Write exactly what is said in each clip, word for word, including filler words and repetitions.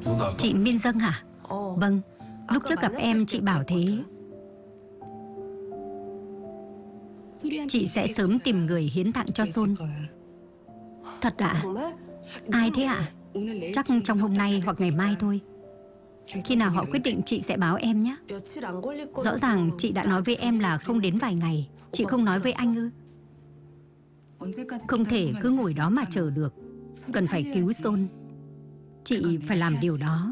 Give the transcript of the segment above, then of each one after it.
Chị Min Dâng hả? Vâng, lúc trước gặp em chị bảo thế. Chị sẽ sớm tìm người hiến tặng cho Sol. Thật ạ? Ai thế ạ? Chắc trong hôm nay hoặc ngày mai thôi. Khi nào họ quyết định chị sẽ báo em nhé. Rõ ràng chị đã nói với em là không đến vài ngày. Chị không nói với anh ư? Không thể cứ ngồi đó mà chờ được. Cần phải cứu Sol. Chị phải làm điều đó.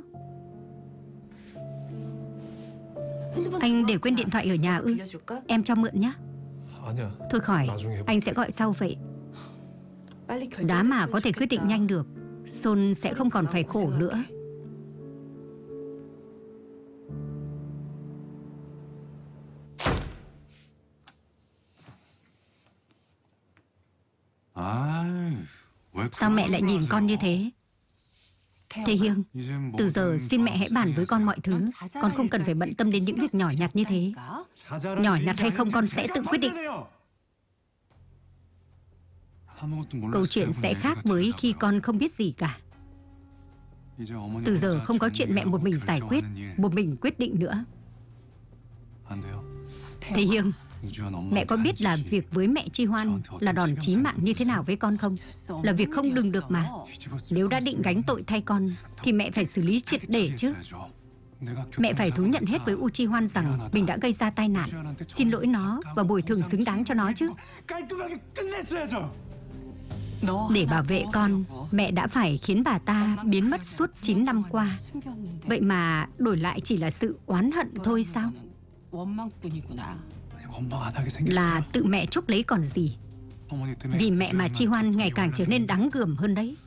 Anh để quên điện thoại ở nhà ư? Em cho mượn nhé. Thôi khỏi, anh sẽ gọi sau vậy. Đã mà có thể quyết định nhanh được, Sol sẽ không còn phải khổ nữa. Sao mẹ lại nhìn con như thế? Thế Hiêng, từ giờ xin mẹ hãy bàn với con mọi thứ. Con không cần phải bận tâm đến những việc nhỏ nhặt như thế. Nhỏ nhặt hay không con sẽ tự quyết định. Câu chuyện sẽ khác với khi con không biết gì cả. Từ giờ không có chuyện mẹ một mình giải quyết, một mình quyết định nữa. Thế Hiêng, mẹ có biết là việc với mẹ Chi Hoan là đòn chí mạng như thế nào với con không? Là việc không đừng được mà. Nếu đã định gánh tội thay con thì mẹ phải xử lý triệt để chứ. Mẹ phải thú nhận hết với U Chi Hoan rằng mình đã gây ra tai nạn, xin lỗi nó và bồi thường xứng đáng cho nó chứ. Để bảo vệ con, mẹ đã phải khiến bà ta biến mất suốt chín năm qua. Vậy mà đổi lại chỉ là sự oán hận thôi sao? Là tự mẹ chuốc lấy còn gì. Vì mẹ mà Chi Hoan ngày càng trở nên đáng gờm hơn đấy.